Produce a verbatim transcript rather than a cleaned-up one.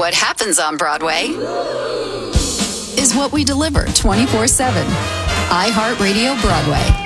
What happens on Broadway is what we deliver twenty-four seven. iHeartRadio Broadway.